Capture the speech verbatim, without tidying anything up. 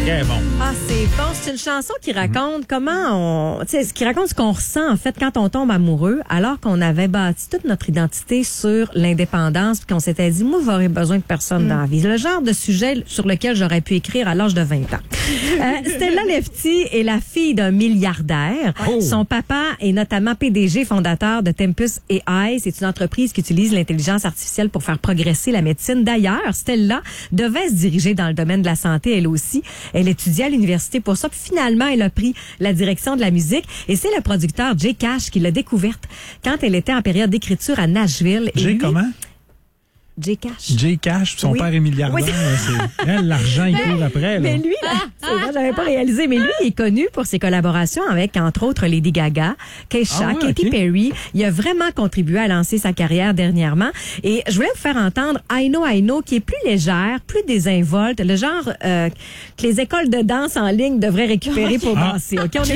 Très bon. Ah, c'est bon. C'est une chanson qui raconte comment on... Tu sais, qui raconte ce qu'on ressent, en fait, quand on tombe amoureux, alors qu'on avait bâti toute notre identité sur l'indépendance, puis qu'on s'était dit, moi, j'aurais besoin de personne mm. dans la vie. Le genre de sujet sur lequel j'aurais pu écrire à l'âge de vingt ans. euh, Stella Lefty est la fille d'un milliardaire. Oh. Son papa est notamment P D G fondateur de Tempus A I. C'est une entreprise qui utilise l'intelligence artificielle pour faire progresser la médecine. D'ailleurs, Stella devait se diriger dans le domaine de la santé, elle aussi. Elle étudiait à l'université pour ça. Puis finalement, elle a pris la direction de la musique. Et c'est le producteur Jay Cash qui l'a découverte quand elle était en période d'écriture à Nashville. Jay comment? Jay Cash. Jay Cash, son oui. père est milliardaire. Oui. C'est hein, l'argent, il court après. Là. Mais lui, là, c'est vrai, j'avais pas réalisé, mais lui, il est connu pour ses collaborations avec, entre autres, Lady Gaga, Kesha, ah ouais, Katy okay. Perry. Il a vraiment contribué à lancer sa carrière dernièrement. Et je voulais vous faire entendre I Know, I Know, qui est plus légère, plus désinvolte, le genre euh, que les écoles de danse en ligne devraient récupérer pour ah. danser. OK, on est